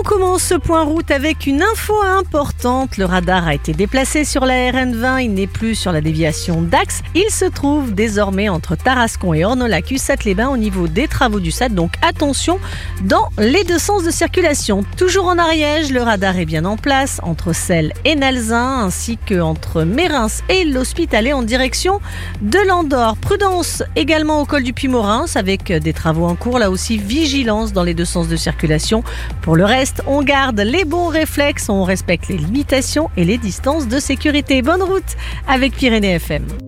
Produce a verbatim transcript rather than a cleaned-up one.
commence ce point route avec une info importante. Le radar a été déplacé sur la R N vingt. Il n'est plus sur la déviation d'Axe. Il se trouve désormais entre Tarascon et Ornolac-Ussat-les-Bains au niveau des travaux du S A T. Donc attention dans les deux sens de circulation. Toujours en Ariège, le radar est bien en place entre Celles et Nalzin ainsi qu'entre Mérins et l'Hospitalet en direction de l'Andorre. Prudence également au col du Puy-Morins avec des travaux en cours. Là aussi, vigilance dans les deux sens de circulation. Pour le reste, on garde les bons réflexes, on respecte les limitations et les distances de sécurité. Bonne route avec Pyrénées F M.